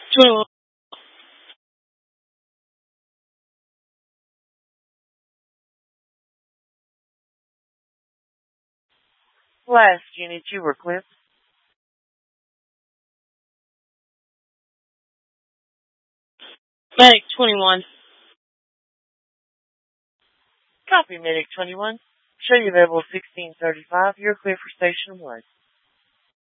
21. Last unit you were clipped. Medic 21. Copy, Medic 21. Show you available 1635. You're clear for Station 1.